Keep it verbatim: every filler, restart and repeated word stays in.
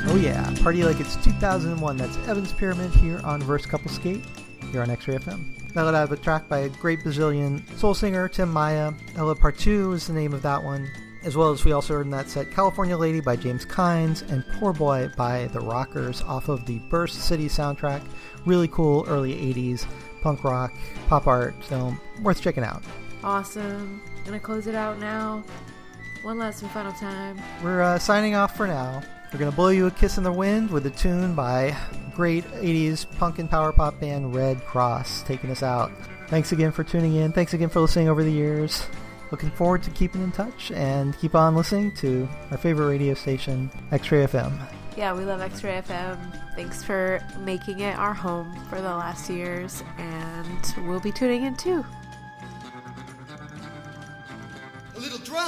Oh yeah, party like it's two thousand one. That's Evan's Pyramid here on Verse Couple Skate, here on X-Ray F M. Now let out of a track by a great Brazilian soul singer, Tim Maia. Ella Partu is the name of that one. As well as we also heard in that set California Lady by James Kynes and Poor Boy by The Rockers off of the Burst City soundtrack. Really cool early eighties punk rock, pop art film. Worth checking out. Awesome. Gonna close it out now. One last and final time. We're uh, signing off for now. We're going to blow you a kiss in the wind with a tune by great eighties punk and power pop band Red Cross taking us out. Thanks again for tuning in. Thanks again for listening over the years. Looking forward to keeping in touch and keep on listening to our favorite radio station, X-Ray F M. Yeah, we love X-Ray F M. Thanks for making it our home for the last years, and we'll be tuning in too.